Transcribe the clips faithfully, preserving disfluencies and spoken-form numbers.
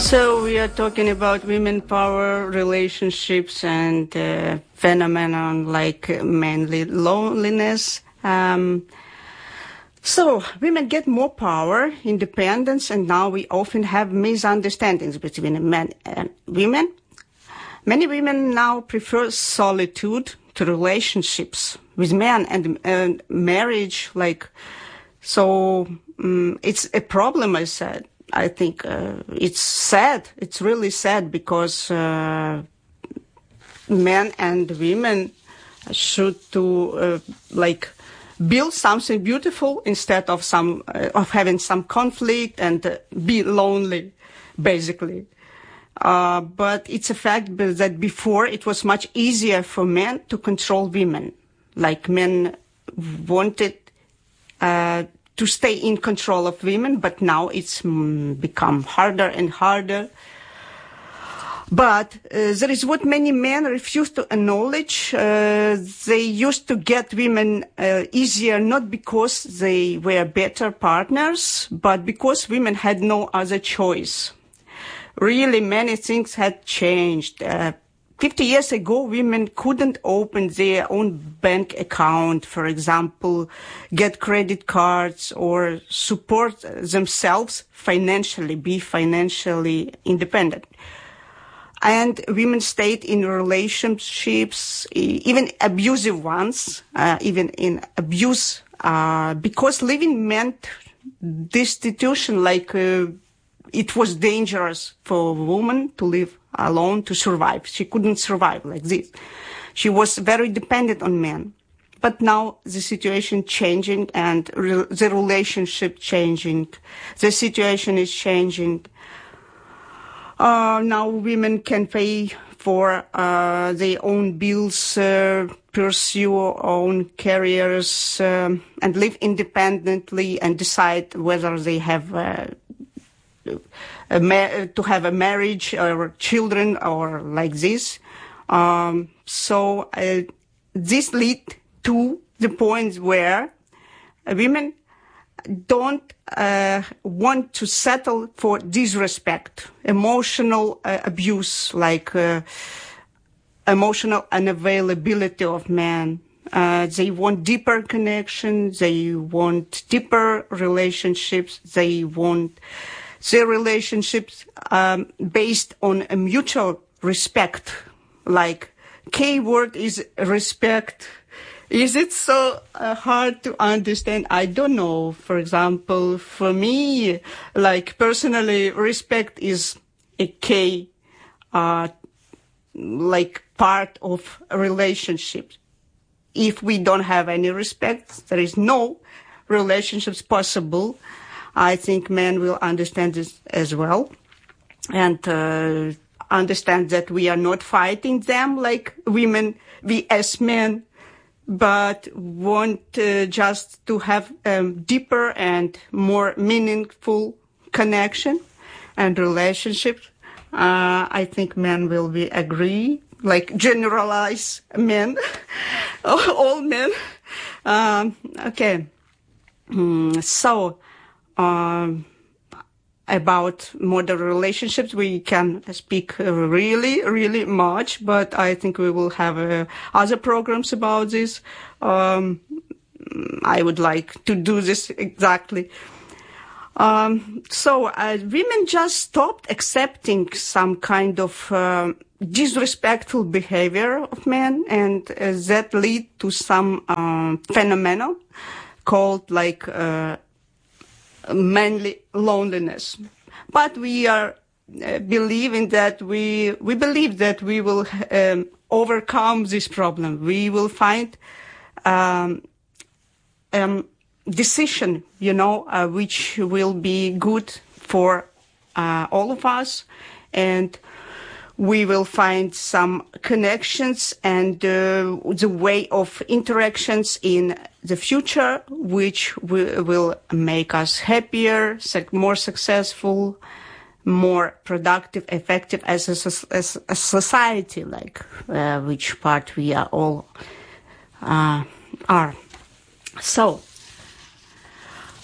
So we are talking about women power, relationships, and uh, phenomenon like manly loneliness. Um, so women get more power, independence, and now we often have misunderstandings between men and women. Many women now prefer solitude to relationships with men and, and marriage. Like, so um, it's a problem, I said. I think uh, it's sad. It's really sad because uh, men and women should to uh, like build something beautiful instead of some uh, of having some conflict and uh, be lonely, basically. Uh, but it's a fact that before it was much easier for men to control women. Like men wanted uh, to stay in control of women, but now it's mm, become harder and harder. But uh, there is what many men refuse to acknowledge. Uh, they used to get women uh, easier, not because they were better partners, but because women had no other choice. Really, many things had changed. Uh, Fifty years ago, women couldn't open their own bank account, for example, get credit cards or support themselves financially, be financially independent. And women stayed in relationships, even abusive ones, uh, even in abuse, uh, because living meant destitution, like uh, it was dangerous for a woman to live alone to survive. She couldn't survive like this. She was very dependent on men. But now the situation changing and re- the relationship changing. The situation is changing. Uh, now women can pay for uh, their own bills, uh, pursue own careers, um, and live independently and decide whether they have uh, A ma- to have a marriage or children or like this. Um, so uh, this lead to the point where women don't uh, want to settle for disrespect, emotional uh, abuse, like uh, emotional unavailability of men. Uh, they want deeper connection. They want deeper relationships. They want their relationships um, based on a mutual respect. Like, key word is respect. Is it so uh, hard to understand? I don't know. For example, for me, like personally, respect is a key, uh, like part of a relationship. If we don't have any respect, there is no relationships possible. I think men will understand this as well and uh, understand that we are not fighting them like women, we as men, but want uh, just to have a um, deeper and more meaningful connection and relationships. Uh, I think men will be agree, like generalize men, all men. Um, okay, mm, so... Um, about modern relationships, we can speak really, really much, but I think we will have uh, other programs about this. Um, I would like to do this exactly. Um, so uh, women just stopped accepting some kind of uh, disrespectful behavior of men, and uh, that lead to some um, phenomenon called like uh, manly loneliness. But we are uh, believing that we we believe that we will um, overcome this problem. We will find um, um, decision, you know, uh, which will be good for uh, all of us, and we will find some connections and uh, the way of interactions in the future, which w- will make us happier, more successful, more productive, effective as a, as a society, like uh, which part we are all uh, are. So,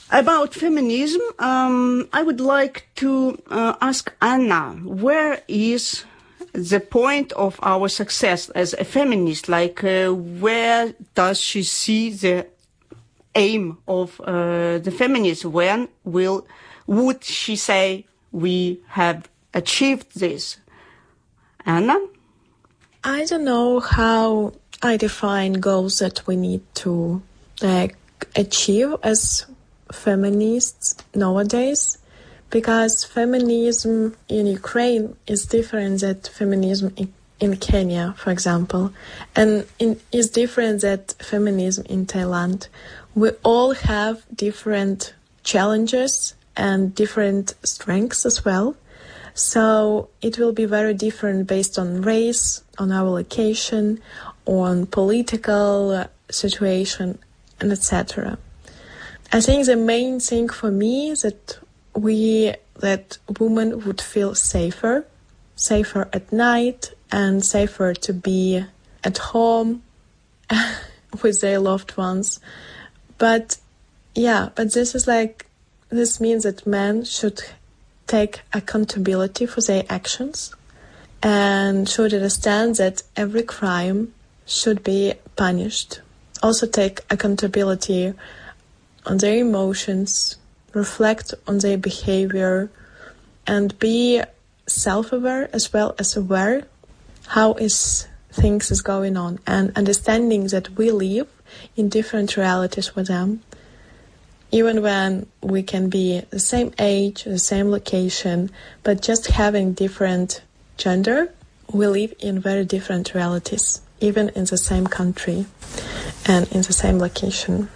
About feminism, um, I would like to uh, ask Anna, where is the point of our success as a feminist? Like, uh, where does she see the aim of uh, the feminism? When will, would she say we have achieved this? Anna? I don't know how I define goals that we need to like achieve as feminists nowadays, because feminism in Ukraine is different than feminism in, in Kenya, for example, and in, is different than feminism in Thailand. We all have different challenges and different strengths as well. So it will be very different based on race, on our location, on political situation, and et cetera. I think the main thing for me is that we, that women would feel safer, safer at night, and safer to be at home with their loved ones. But yeah, but this is like, this means that men should take accountability for their actions and should understand that every crime should be punished. Also take accountability on their emotions, reflect on their behavior, and be self-aware as well as aware how is things is going on, and understanding that we live in different realities with them. Even when we can be the same age, the same location, but just having different gender, we live in very different realities, even in the same country and in the same location.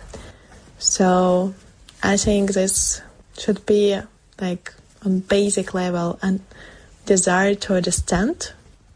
So I think this should be like on basic level and desire to understand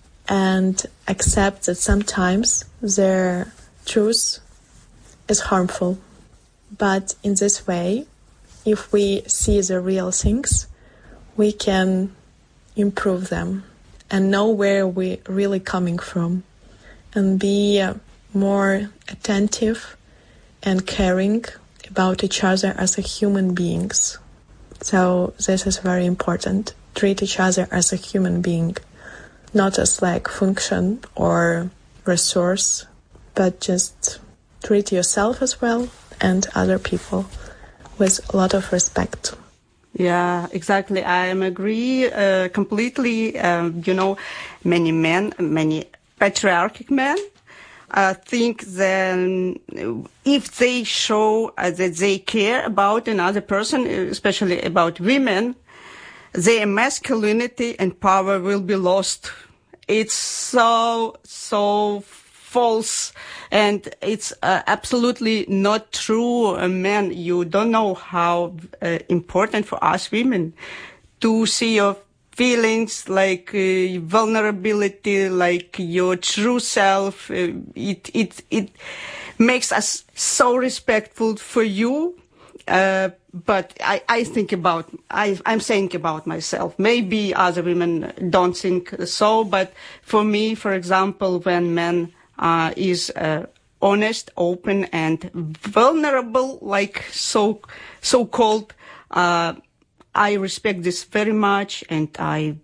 and accept that sometimes their truth is harmful. But in this way, if we see the real things, we can improve them and know where we're really coming from and be more attentive and caring about each other as a human beings. So this is very important. Treat each other as a human being, not as like function or resource, but just treat yourself as well and other people with a lot of respect. Yeah, exactly. I am agree uh, completely. Um, you know, many men, many patriarchal men, uh, think that if they show uh, that they care about another person, especially about women, their masculinity and power will be lost. It's so, so false, and it's uh, absolutely not true. Uh, men, you don't know how uh, important for us women to see your feelings, like uh, vulnerability, like your true self. Uh, it it it makes us so respectful for you. Uh, but I, I think about, I, I'm saying about myself. Maybe other women don't think so, but for me, for example, when men uh, is uh, honest, open, and vulnerable, like so so-called, uh, I respect this very much, and I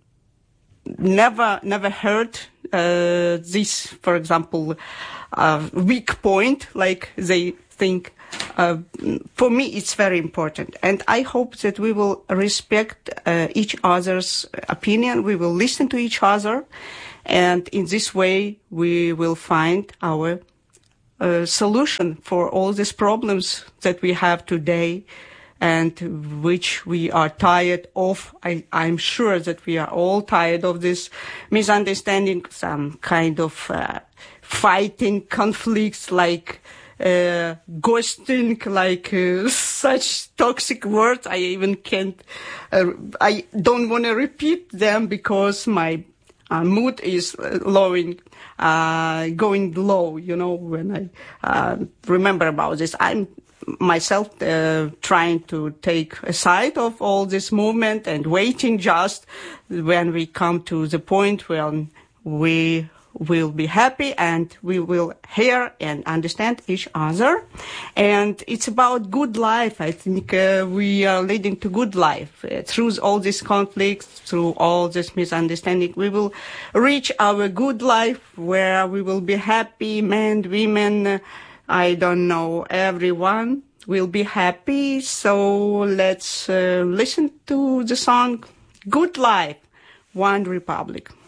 never never heard uh, this, for example, uh, weak point, like they think. Uh, for me, it's very important, and I hope that we will respect uh, each other's opinion. We will listen to each other, and in this way, we will find our uh, solution for all these problems that we have today, and which we are tired of. I, I'm sure that we are all tired of this misunderstanding, some kind of uh, fighting, conflicts, like Uh, ghosting, like uh, such toxic words. I even can't, uh, I don't want to repeat them because my uh, mood is lowing, uh, going low, you know, when I uh, remember about this. I'm myself uh, trying to take a side of all this movement and waiting just when we come to the point when we will be happy and we will hear and understand each other. And it's about good life. I think uh, we are leading to good life. Uh, through all these conflicts, through all this misunderstanding, we will reach our good life where we will be happy, men, women, uh, I don't know, everyone will be happy. So let's uh, listen to the song Good Life, One Republic.